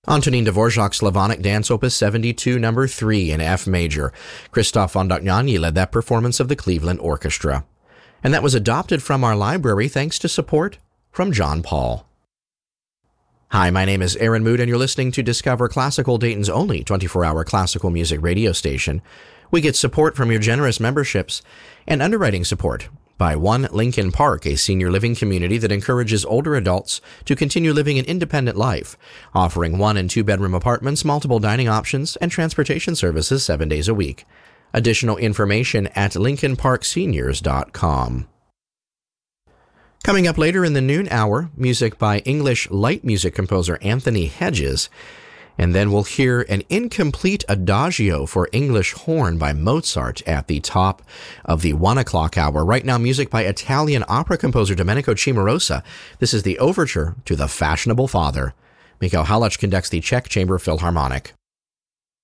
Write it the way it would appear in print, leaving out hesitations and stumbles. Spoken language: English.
Antonin Dvorak's Slavonic Dance Opus 72, number 3 in F major. Christoph von Dohnanyi led that performance of the Cleveland Orchestra. And that was adopted from our library thanks to support from John Paul. Hi, my name is Aaron Mood, and you're listening to Discover Classical, Dayton's only 24-hour classical music radio station. We get support from your generous memberships and underwriting support by One Lincoln Park, a senior living community that encourages older adults to continue living an independent life, offering 1- and 2-bedroom apartments, multiple dining options, and transportation services 7 days a week. Additional information at lincolnparkseniors.com. Coming up later in the noon hour, music by English light music composer Anthony Hedges. And then we'll hear an incomplete adagio for English horn by Mozart at the top of the 1 o'clock hour. Right now, music by Italian opera composer Domenico Cimarosa. This is the overture to The Fashionable Father. Mikhail Halach conducts the Czech Chamber Philharmonic.